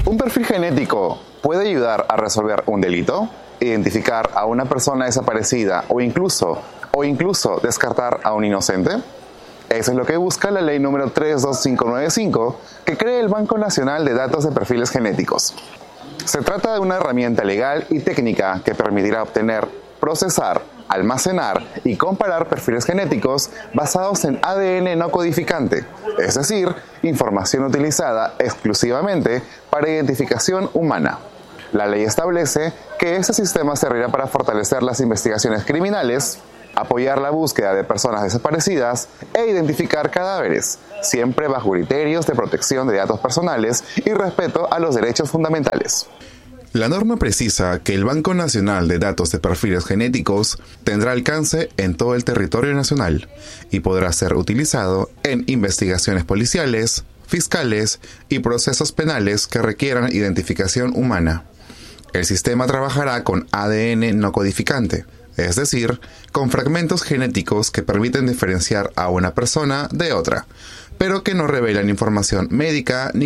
¿Un perfil genético puede ayudar a resolver un delito? ¿Identificar a una persona desaparecida o incluso descartar a un inocente? Eso es lo que busca la ley número 32595, que crea el Banco Nacional de Datos de Perfiles Genéticos. Se trata de una herramienta legal y técnica que permitirá obtener, procesar, almacenar y comparar perfiles genéticos basados en ADN no codificante, es decir, información utilizada exclusivamente para identificación humana. La ley establece que este sistema servirá para fortalecer las investigaciones criminales, apoyar la búsqueda de personas desaparecidas e identificar cadáveres, siempre bajo criterios de protección de datos personales y respeto a los derechos fundamentales. La norma precisa que el Banco Nacional de Datos de Perfiles Genéticos tendrá alcance en todo el territorio nacional y podrá ser utilizado en investigaciones policiales, fiscales y procesos penales que requieran identificación humana. El sistema trabajará con ADN no codificante, es decir, con fragmentos genéticos que permiten diferenciar a una persona de otra, pero que no revelan información médica ni